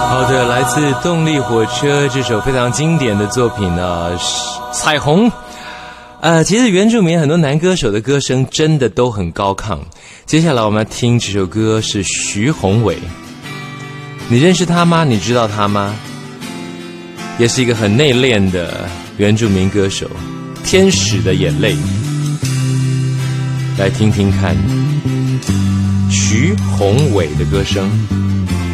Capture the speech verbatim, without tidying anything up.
好的，来自动力火车这首非常经典的作品呢，彩虹。呃，其实原住民很多男歌手的歌声真的都很高亢。接下来我们要听这首歌是徐宏伟，你认识他吗？你知道他吗？也是一个很内敛的原住民歌手，天使的眼泪。来听听看徐宏伟的歌声。